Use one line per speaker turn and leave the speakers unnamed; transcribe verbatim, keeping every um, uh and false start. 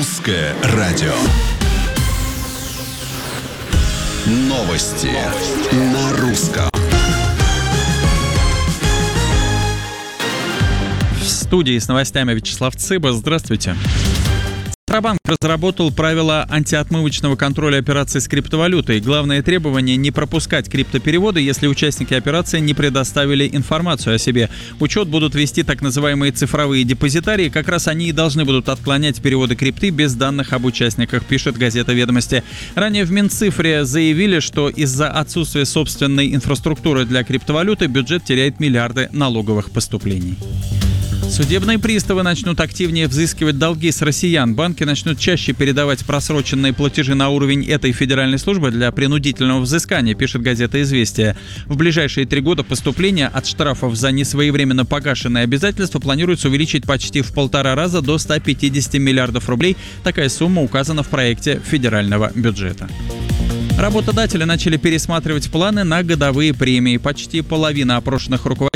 Русское радио. Новости на русском.
В студии с новостями Вячеслав Цыба. Здравствуйте. Центробанк разработал правила антиотмывочного контроля операций с криптовалютой. Главное требование – не пропускать криптопереводы, если участники операции не предоставили информацию о себе. Учет будут вести так называемые цифровые депозитарии. Как раз они и должны будут отклонять переводы крипты без данных об участниках, пишет газета «Ведомости». Ранее в Минцифре заявили, что из-за отсутствия собственной инфраструктуры для криптовалюты бюджет теряет миллиарды налоговых поступлений. Судебные приставы начнут активнее взыскивать долги с россиян. Банки начнут чаще передавать просроченные платежи на уровень этой федеральной службы для принудительного взыскания, пишет газета «Известия». В ближайшие три года поступления от штрафов за несвоевременно погашенные обязательства планируется увеличить почти в полтора раза до ста пятидесяти миллиардов рублей. Такая сумма указана в проекте федерального бюджета. Работодатели начали пересматривать планы на годовые премии. Почти половина опрошенных руководителей